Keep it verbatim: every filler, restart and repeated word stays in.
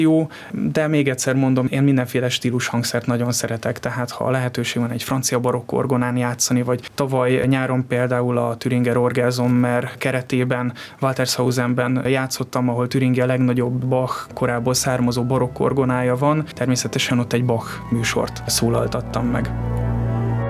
jó, de még egyszer mondom, én mindenféle stílus hangszert nagyon szeretek, tehát ha lehetőség van egy francia barokk orgonán játszani, vagy tavaly nyáron például a Thüringer Orgelzsommer keretében Waltershausenben játszottam, ahol Thüringer legnagyobb Bach korából származó barokk orgonája van, természetesen ott egy Bach műsort szólaltattam meg.